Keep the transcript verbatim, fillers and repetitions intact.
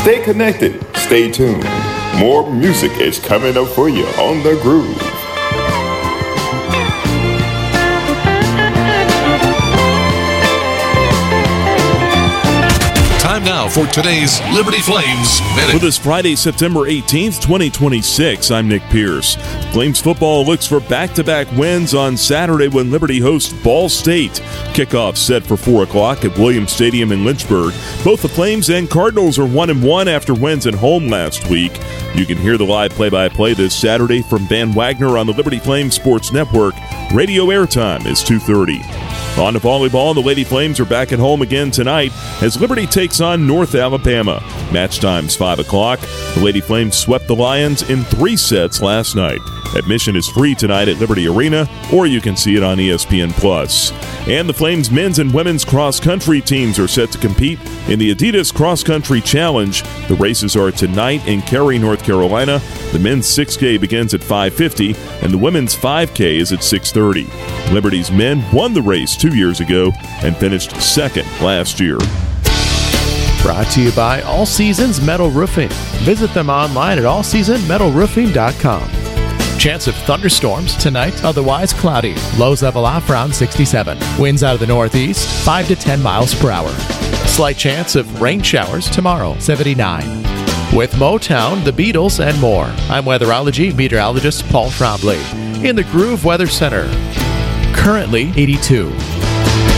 Stay connected. Stay tuned. More music is coming up for you on The Groove. Time now for today's Liberty Flames Minute. For this Friday, September eighteenth, twenty twenty-six, I'm Nick Pierce. Flames football looks for back-to-back wins on Saturday when Liberty hosts Ball State. Kickoff set for four o'clock at Williams Stadium in Lynchburg. Both the Flames and Cardinals are one and one after wins at home last week. You can hear the live play-by-play this Saturday from Van Wagner on the Liberty Flames Sports Network. Radio airtime is two thirty. On to volleyball, the Lady Flames are back at home again tonight as Liberty takes on North Alabama. Match time's five o'clock. The Lady Flames swept the Lions in three sets last night. Admission is free tonight at Liberty Arena, or you can see it on E S P N plus. And the Flames men's and women's cross-country teams are set to compete in the Adidas Cross Country Challenge. The races are tonight in Cary, North Carolina. The men's six K begins at five fifty, and the women's five K is at six thirty. Liberty's men won the race two years ago and finished second last year. Brought to you by All Seasons Metal Roofing. Visit them online at all season metal roofing dot com. Chance of thunderstorms tonight, otherwise cloudy. Lows level off around sixty-seven. Winds out of the northeast, five to ten miles per hour. Slight chance of rain showers tomorrow, seventy-nine. With Motown, the Beatles, and more, I'm weatherology meteorologist Paul Trombley in the Groove Weather Center. Currently eighty-two.